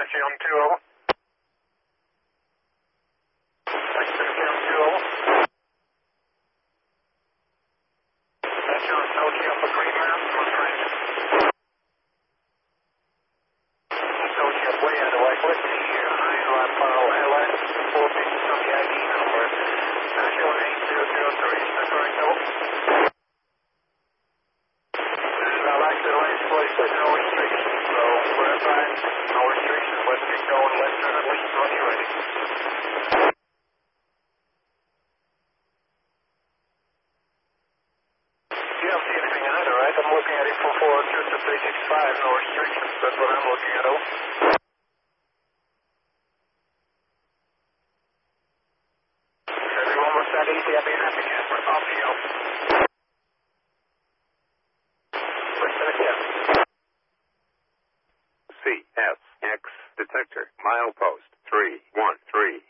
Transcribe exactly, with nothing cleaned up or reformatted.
Kim two oh. Lexington Kim two oh. That's your Tokyo for Green Mountain, one range. Tokyo way out of way. What's the high line follow L S four digits on the I D number? That's your eight zero zero three. Is that correct, no? And I like the last place with no restrictions, so we're advised no restrictions. Let's get going. Let's turn at least when you're ready. You don't see anything either, right? I'm looking at it for four two to three six five, no restrictions. That's what I'm looking at, oh. Everyone was that easy, I'd be happy, Casper. Off you go. C S X detector, milepost three one three.